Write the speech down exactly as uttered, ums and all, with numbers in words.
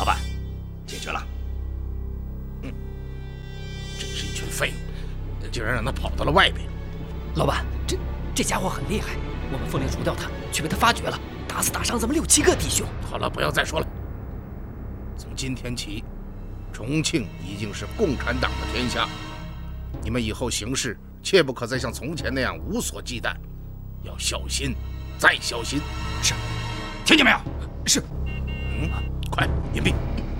老板，解决了。嗯，真是一群废物，竟然让他跑到了外边。 老板，这这家伙很厉害，我们奉令除掉他，却被他发觉了，打死打伤咱们六七个弟兄。 好了，不要再说了。从今天起，重庆已经是共产党的天下，你们以后行事切不可再像从前那样无所忌惮，要小心，再小心。 是，听见没有？ 是。 嗯，快隐蔽。